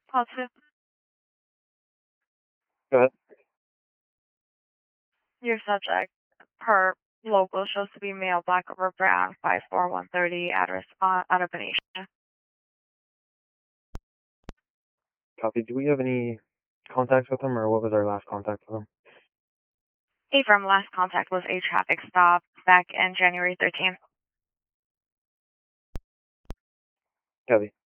Positive. Go ahead. Your subject, per local, shows to be male, black over brown, 5'4", 130, address out of Benicia. Copy. Do we have any contacts with him, or what was our last contact with him? From last contact was a traffic stop back in January 13th. Copy.